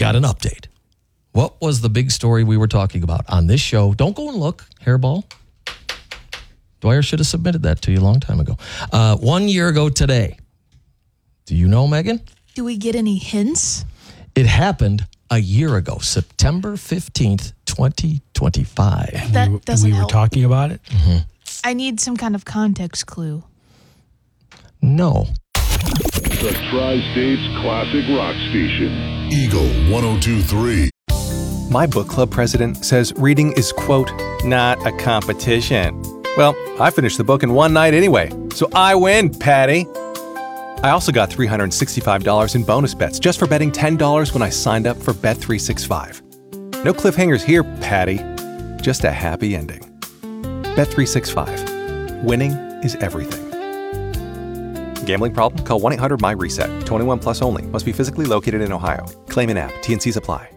got an update. What was the big story we were talking about on this show? Don't go and look, Hairball. Dwyer should have submitted that to you a long time ago. 1 year ago today. Do you know, Megan? Do we get any hints? It happened a year ago, September 15th, 2025. That doesn't we were help. talking about it? Mm-hmm. I need some kind of context clue. No. The Tri-State's classic rock station. Eagle 102.3. My book club president says reading is, quote, not a competition. Well, I finished the book in one night anyway, so I win, Patty. I also got $365 in bonus bets just for betting $10 when I signed up for Bet365. No cliffhangers here, Patty. Just a happy ending. Bet365. Winning is everything. Gambling problem? Call 1-800-MY-RESET. 21 plus only. Must be physically located in Ohio. Claim in app. T&Cs apply.